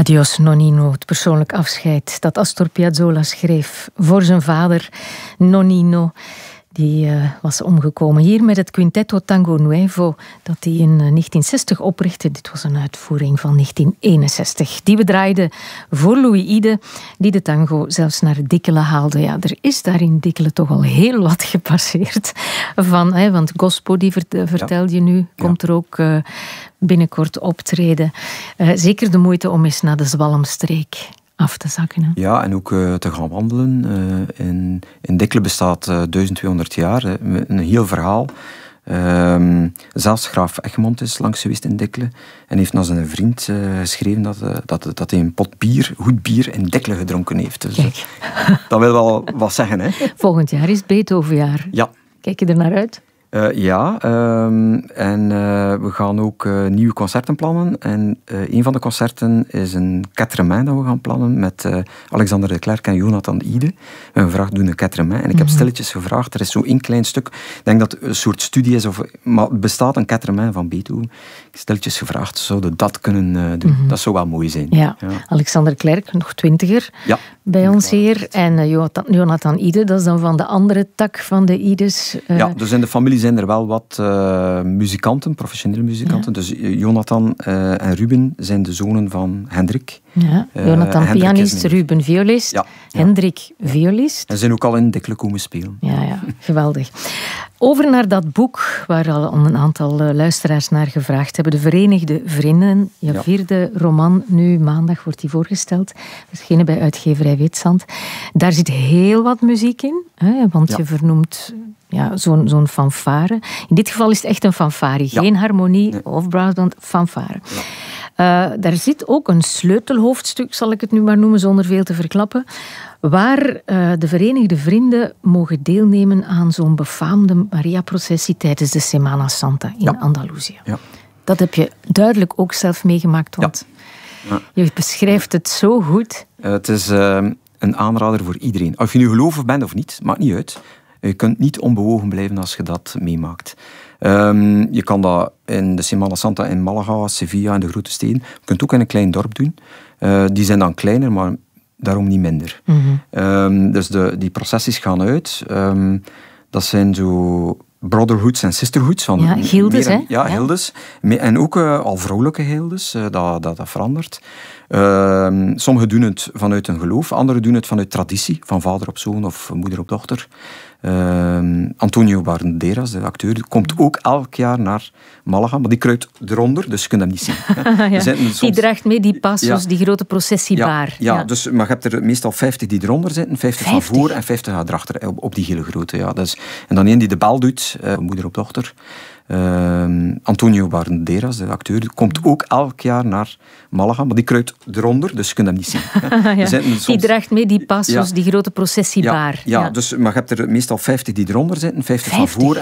Adios Nonnino, het persoonlijk afscheid dat Astor Piazzolla schreef voor zijn vader Nonnino. Die was omgekomen hier met het Quintetto Tango Nuevo dat hij in 1960 oprichtte. Dit was een uitvoering van 1961. Die we draaiden voor Louis Ide, die de tango zelfs naar Dikkelen haalde. Ja, er is daar in Dikkelen toch al heel wat gepasseerd. Want Gospo, die vertelde je nu, komt er ook binnenkort optreden. Zeker de moeite om eens naar de Zwalmstreek af te zakken. Hè? Ja, en ook te gaan wandelen. In Dikkelen bestaat 1200 jaar. Een heel verhaal. Zelfs graaf Egmond is langs geweest in Dikkelen. En heeft naar zijn vriend geschreven dat hij een pot bier, goed bier, in Dikkelen gedronken heeft. Dus, dat wil wel wat zeggen. Hè? Volgend jaar is het Beethovenjaar. Ja. Kijk je er naar uit? En we gaan ook nieuwe concerten plannen. En een van de concerten is een quatre-mains dat we gaan plannen met Alexander de Klerk en Jonathan Ide. We hebben gevraagd, doen een quatre-mains. En ik heb stilletjes gevraagd, er is zo één klein stuk, ik denk dat het een soort studie is, maar het bestaat een quatre-mains van Beethoven. Ik heb stilletjes gevraagd, zouden dat kunnen doen? Dat zou wel mooi zijn. Ja. Alexander Klerk, nog 20er bij ons hier. En Jonathan Ide, dat is dan van de andere tak van de Ides. Ja, dus in de familie zijn er wel wat muzikanten, professionele muzikanten. Ja. Dus Jonathan en Ruben zijn de zonen van Hendrik. Ja, Jonathan pianist, Ruben violist, Hendrik violist. En zijn ook al in Dikkelen komen spelen. Ja, geweldig. Over naar dat boek waar al een aantal luisteraars naar gevraagd hebben. De Verenigde Vrienden. Je vierde roman, nu maandag wordt die voorgesteld. Verschenen bij uitgeverij Witshand. Daar zit heel wat muziek in, hè, want je vernoemt zo'n fanfare. In dit geval is het echt een fanfare. Geen harmonie of brassband, fanfare. Ja. Daar zit ook een sleutelhoofdstuk, zal ik het nu maar noemen, zonder veel te verklappen, waar de Verenigde Vrienden mogen deelnemen aan zo'n befaamde Maria-processie tijdens de Semana Santa in Andalusië. Ja. Dat heb je duidelijk ook zelf meegemaakt, want je beschrijft het zo goed. Het is een aanrader voor iedereen. Of je nu gelovig bent of niet, maakt niet uit. Je kunt niet onbewogen blijven als je dat meemaakt. Je kan dat in de Semana Santa in Malaga, Sevilla en de grote steden. Je kunt het ook in een klein dorp doen. Die zijn dan kleiner, maar daarom niet minder. Mm-hmm. Dus die processies gaan uit. Dat zijn zo brotherhoods en sisterhoods. Van gildes, hè? Ja, gildes. En ook al vrouwelijke gildes. Dat verandert. Sommigen doen het vanuit een geloof. Anderen doen het vanuit traditie. Van vader op zoon of moeder op dochter. Antonio Banderas, de acteur, komt ook elk jaar naar Malaga, maar die kruipt eronder, dus je kunt hem niet zien. Die draagt mee die passos, die grote processiebaar. Dus, maar je hebt er meestal 50 die eronder zitten, 50 van voor en 50 erachter, op die hele grote. Ja. Dus, en dan één die de bel doet, moeder op dochter. Antonio Banderas, de acteur, komt ook elk jaar naar Malaga, maar die kruipt eronder, dus je kunt hem niet zien. Die draagt mee die passos, die grote processiebaar. Dus, maar je hebt er meestal 50 die eronder zitten, 50 van voor